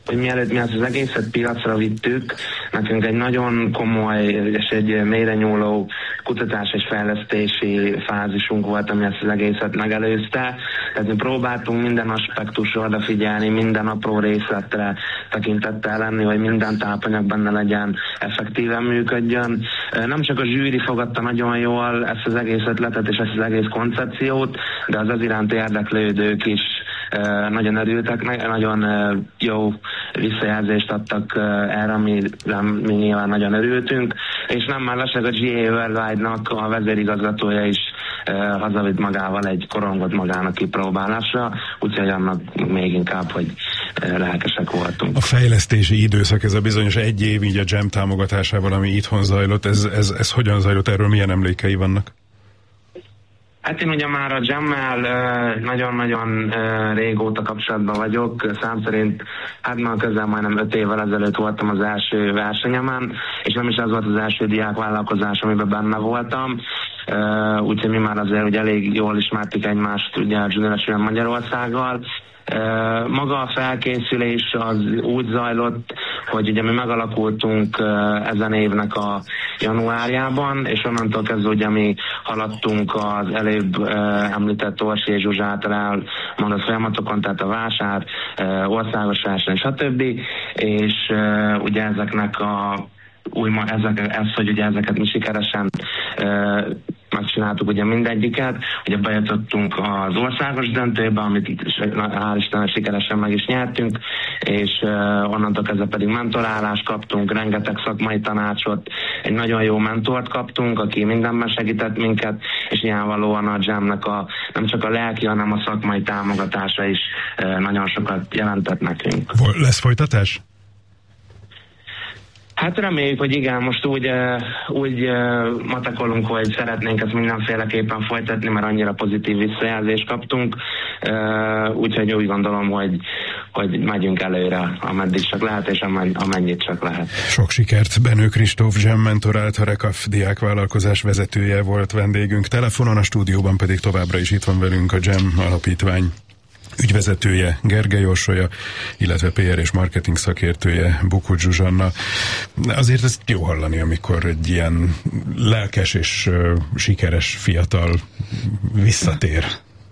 hogy mielőtt mi ezt az egészet piacra vittük, nekünk egy nagyon komoly és egy mélyre nyúló kutatás és fejlesztési fázisunk volt, ami ezt az egészet megelőzte. Tehát mi próbáltunk minden aspektusra odafigyelni, minden apró részletre tekintettel lenni, hogy minden tápanyag benne legyen, effektíven működjön. Nem csak a zsűri fogadta nagyon jól ezt az egész ötletet és ezt az egész koncepciót, de az iránt érdeklődők is nagyon örültek, nagyon jó visszajelzést adtak erre, mi nyilván nagyon örültünk, és nem mellesleg a GA Worldwide-nak a vezérigazgatója is hazavitt magával egy korongot magának kipróbálásra, úgyhogy annak még inkább, hogy lelkesek voltunk. A fejlesztési időszak, ez a bizonyos egy év így a Jam támogatásával, ami itthon zajlott, ez hogyan zajlott, erről milyen emlékei vannak? Hát én ugye már a Jammel nagyon-nagyon régóta kapcsolatban vagyok, szám szerint hát már közel majdnem 5 évvel ezelőtt voltam az első versenyemen, és nem is az volt az első diákvállalkozás, amiben benne voltam, úgyhogy mi már azért ugye elég jól ismertük egymást ugye a Junior Esélyben Magyarországgal. Maga a felkészülés az úgy zajlott, hogy ugye mi megalakultunk ezen évnek a januárjában, és onnantól kezdve ugye mi haladtunk az előbb említett Orsi és Zsuzsa által elmondott folyamatokon, tehát a vásár, országos verseny, stb. És ugye ezeknek hogy ugye ezeket mi sikeresen megcsináltuk ugye mindegyiket, ugye bejutottunk az országos döntőbe, amit hál' Istennek sikeresen meg is nyertünk, és onnantól kezdve pedig mentorálást kaptunk, rengeteg szakmai tanácsot, egy nagyon jó mentort kaptunk, aki mindenben segített minket, és nyilvánvalóan a Jamnek nem csak a lelki, hanem a szakmai támogatása is nagyon sokat jelentett nekünk. Lesz folytatás? Hát reméljük, hogy igen, most úgy matekolunk, hogy szeretnénk ezt mindenféleképpen folytatni, mert annyira pozitív visszajelzést kaptunk, úgyhogy úgy gondolom, hogy megyünk előre, ameddig csak lehet, és amennyit csak lehet. Sok sikert! Benő Kristóf Jam mentorált, a Rekaf diákvállalkozás vezetője volt vendégünk telefonon, a stúdióban pedig továbbra is itt van velünk a Jam alapítvány ügyvezetője Gergely Orsolya, illetve PR és marketing szakértője Bukucs Zsuzsanna. Azért ezt jó hallani, amikor egy ilyen lelkes és sikeres fiatal visszatér.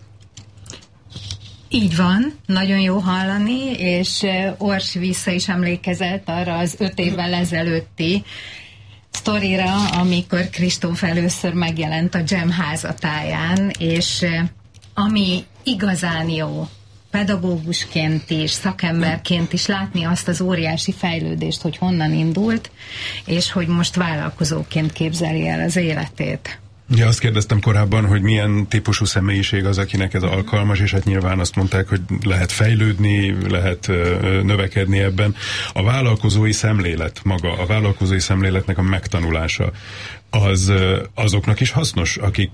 Így van, nagyon jó hallani, és Orsi vissza is emlékezett arra az 5 évvel ezelőtti sztorira, amikor Kristóf először megjelent a Jam házatáján, és ami igazán jó, pedagógusként is, szakemberként is látni azt az óriási fejlődést, hogy honnan indult, és hogy most vállalkozóként képzeli el az életét. Ja, azt kérdeztem korábban, hogy milyen típusú személyiség az, akinek ez alkalmas, és hát nyilván azt mondták, hogy lehet fejlődni, lehet növekedni ebben. A vállalkozói szemlélet maga, a vállalkozói szemléletnek a megtanulása, azoknak is hasznos, akik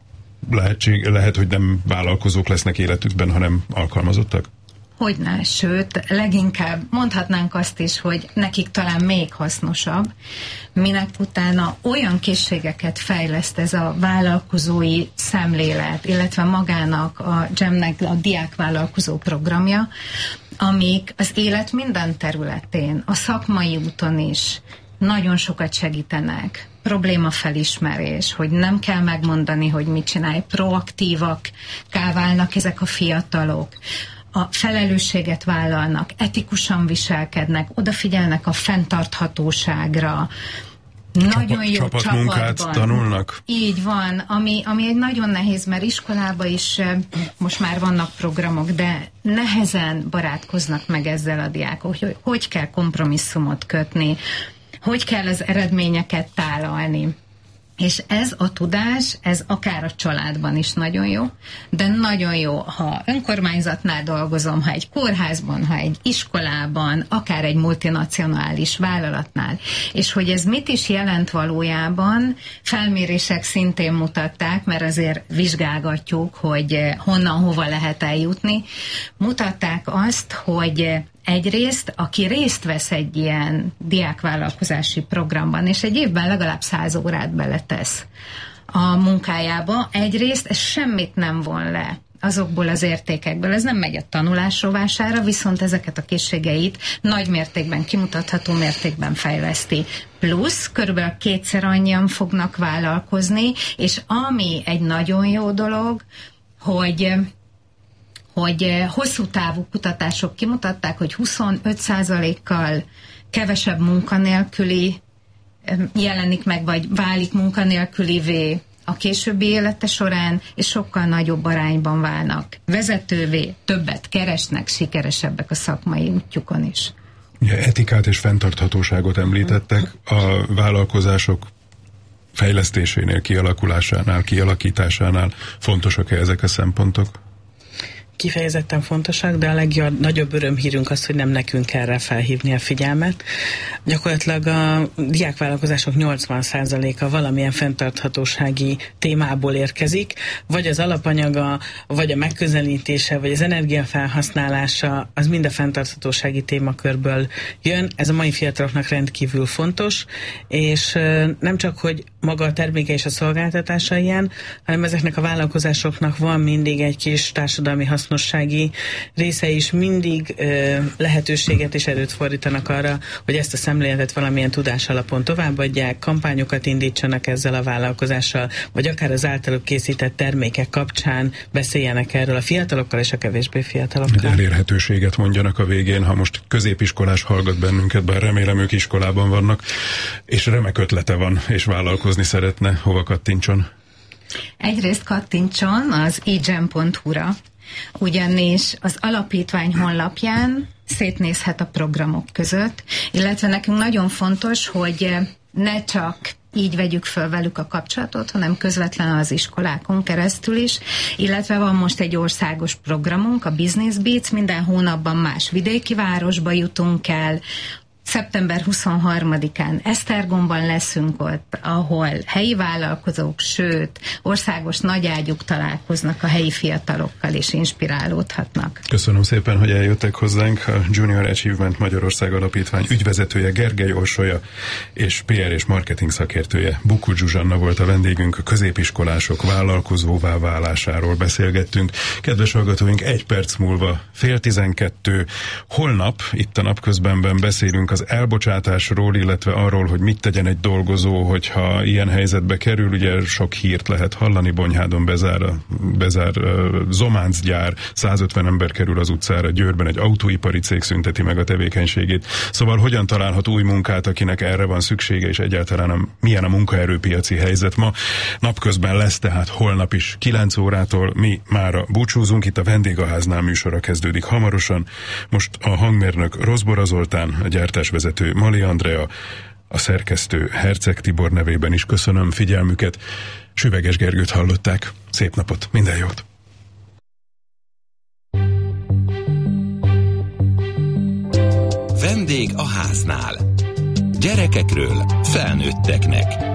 lehet, hogy nem vállalkozók lesznek életükben, hanem alkalmazottak? Hogyne, sőt, leginkább mondhatnánk azt is, hogy nekik talán még hasznosabb, minek utána olyan készségeket fejleszt ez a vállalkozói szemlélet, illetve magának a Jamnek a diákvállalkozó programja, amik az élet minden területén, a szakmai úton is nagyon sokat segítenek. Problémafelismerés, hogy nem kell megmondani, hogy mit csinálj, proaktívakká válnak ezek a fiatalok, a felelősséget vállalnak, etikusan viselkednek, odafigyelnek a fenntarthatóságra, nagyon jó csapatmunkát tanulnak. Így van, ami egy nagyon nehéz, mert iskolába is most már vannak programok, de nehezen barátkoznak meg ezzel a diákok, hogy kell kompromisszumot kötni, hogy kell az eredményeket tálalni. És ez a tudás, ez akár a családban is nagyon jó, de nagyon jó, ha önkormányzatnál dolgozom, ha egy kórházban, ha egy iskolában, akár egy multinacionális vállalatnál. És hogy ez mit is jelent valójában, felmérések szintén mutatták, mert azért vizsgálgatjuk, hogy honnan, hova lehet eljutni, mutatták azt, hogy egyrészt, aki részt vesz egy ilyen diákvállalkozási programban, és egy évben legalább 100 órát beletesz a munkájába, egyrészt ez semmit nem von le azokból az értékekből. Ez nem megy a tanulás rovására, viszont ezeket a készségeit nagy mértékben, kimutatható mértékben fejleszti. Plusz körülbelül 2-szer annyian fognak vállalkozni, és ami egy nagyon jó dolog, hogy hosszú távú kutatások kimutatták, hogy 25%-kal kevesebb munkanélküli jelenik meg, vagy válik munkanélkülivé a későbbi élete során, és sokkal nagyobb arányban válnak vezetővé, többet keresnek, sikeresebbek a szakmai útjukon is. Ugye etikát és fenntarthatóságot említettek, a vállalkozások fejlesztésénél, kialakulásánál, kialakításánál fontosak-e ezek a szempontok? Kifejezetten fontosak, de a legnagyobb örömhírünk az, hogy nem nekünk kell rá felhívni a figyelmet. Gyakorlatilag a diákvállalkozások 80%-a valamilyen fenntarthatósági témából érkezik, vagy az alapanyaga, vagy a megközelítése, vagy az energiafelhasználása, az mind a fenntarthatósági témakörből jön. Ez a mai fiataloknak rendkívül fontos, és nem csak, hogy maga a terméke és a szolgáltatása ilyen, hanem ezeknek a vállalkozásoknak van mindig egy kis társadalmi hasznossági része is, mindig lehetőséget és erőt fordítanak arra, hogy ezt a szemléletet valamilyen tudás alapon továbbadják, kampányokat indítsanak ezzel a vállalkozással, vagy akár az általuk készített termékek kapcsán beszéljenek erről a fiatalokkal és a kevésbé fiatalokkal. Elérhetőséget mondjanak a végén, ha most középiskolás hallgat bennünket, bár remélem ők iskolában vannak, és remek ötlete van, és vállalkozni szeretne, hova kattintson? Egyrészt kattintson az egem.hu-ra, ugyanis az alapítvány honlapján szétnézhet a programok között, illetve nekünk nagyon fontos, hogy ne csak így vegyük föl velük a kapcsolatot, hanem közvetlenül az iskolákon keresztül is, illetve van most egy országos programunk, a Business Beats, minden hónapban más vidéki városba jutunk el. Szeptember 23-án Esztergomban leszünk ott, ahol helyi vállalkozók, sőt, országos nagyágyuk találkoznak a helyi fiatalokkal és inspirálódhatnak. Köszönöm szépen, hogy eljöttek hozzánk. A Junior Achievement Magyarország Alapítvány ügyvezetője Gergely Orsolya és PR és marketing szakértője Buku Zsuzsanna volt a vendégünk. A középiskolások vállalkozóvá válásáról beszélgettünk. Kedves hallgatóink, 1 perc múlva 11:30. Holnap itt a Napközbenben beszélünk az elbocsátásról, illetve arról, hogy mit tegyen egy dolgozó, hogyha ilyen helyzetbe kerül. Ugye sok hírt lehet hallani, Bonyhádon bezár zománcgyár, 150 ember kerül az utcára, Győrben egy autóipari cég szünteti meg a tevékenységét. Szóval hogyan találhat új munkát, akinek erre van szüksége, és egyáltalán milyen a munkaerőpiaci helyzet ma. Napközben lesz tehát holnap is 9 órától. Mi mára búcsúzunk, itt a Vendégháznál műsora kezdődik hamarosan. Most a hangmérnök Rozbora Zoltán, a gyártásvezető Mali Andrea, a szerkesztő Herceg Tibor nevében is köszönöm figyelmüket. Süveges Gergőt hallották. Szép napot, minden jót! Vendég a háznál. Gyerekekről felnőtteknek.